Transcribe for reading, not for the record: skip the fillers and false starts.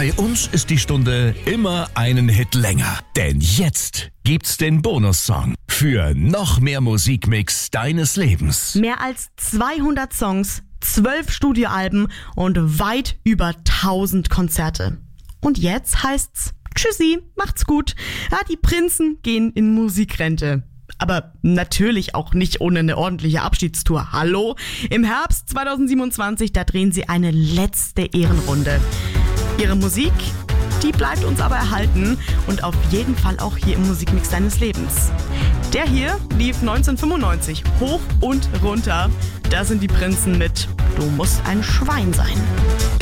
Bei uns ist die Stunde immer einen Hit länger. Denn jetzt gibt's den Bonussong für noch mehr Musikmix deines Lebens. Mehr als 200 Songs, 12 Studioalben und weit über 1000 Konzerte. Und jetzt heißt's Tschüssi, macht's gut. Ja, die Prinzen gehen in Musikrente. Aber natürlich auch nicht ohne eine ordentliche Abschiedstour. Hallo? Im Herbst 2027, da drehen sie eine letzte Ehrenrunde. Ihre Musik, die bleibt uns aber erhalten und auf jeden Fall auch hier im Musikmix deines Lebens. Der hier lief 1995 hoch und runter. Da sind die Prinzen mit Du musst ein Schwein sein.